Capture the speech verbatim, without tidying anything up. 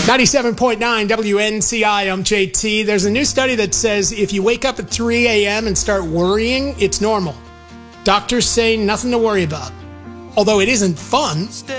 ninety-seven point nine W N C I, I'm J T. There's a new study that says if you wake up at three a m and start worrying, it's normal. Doctors say nothing to worry about. Although it isn't fun.